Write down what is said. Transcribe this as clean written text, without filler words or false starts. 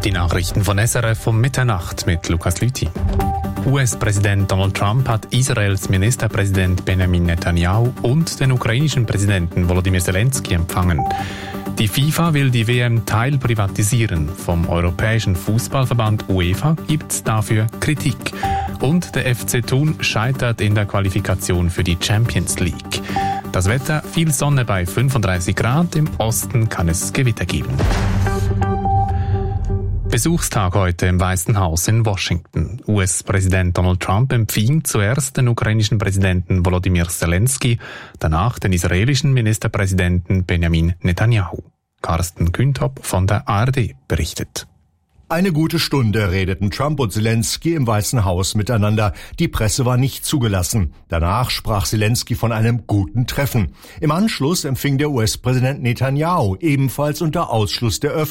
Die Nachrichten von SRF um Mitternacht mit Lukas Lüthi. US-Präsident Donald Trump hat Israels Ministerpräsident Benjamin Netanyahu und den ukrainischen Präsidenten Volodymyr Zelensky empfangen. Die FIFA will die WM teilprivatisieren. Vom Europäischen Fußballverband UEFA gibt es dafür Kritik. Und der FC Thun scheitert in der Qualifikation für die Champions League. Das Wetter, viel Sonne bei 35 Grad, im Osten kann es Gewitter geben. Besuchstag heute im Weißen Haus in Washington. US-Präsident Donald Trump empfing zuerst den ukrainischen Präsidenten Volodymyr Zelensky, danach den israelischen Ministerpräsidenten Benjamin Netanyahu. Carsten Küntop von der ARD berichtet. Eine gute Stunde redeten Trump und Zelensky im Weißen Haus miteinander. Die Presse war nicht zugelassen. Danach sprach Zelensky von einem guten Treffen. Im Anschluss empfing der US-Präsident Netanyahu, ebenfalls unter Ausschluss der Öffentlichkeit,